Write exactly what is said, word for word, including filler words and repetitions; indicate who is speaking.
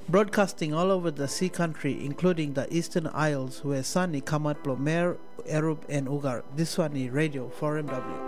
Speaker 1: Broadcasting all over the sea country, including the Eastern Isles, where Sani, Kamat, Plomer, Erub, and Ugar. This one is Radio four M W.